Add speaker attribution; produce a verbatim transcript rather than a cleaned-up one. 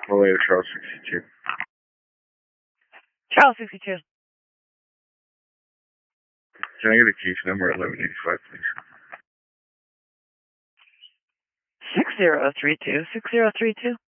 Speaker 1: Relay to Charles sixty-two.
Speaker 2: Charles sixty-two.
Speaker 1: Can I get a case number eleven eighty-five, please?
Speaker 2: six zero three two, six zero three two.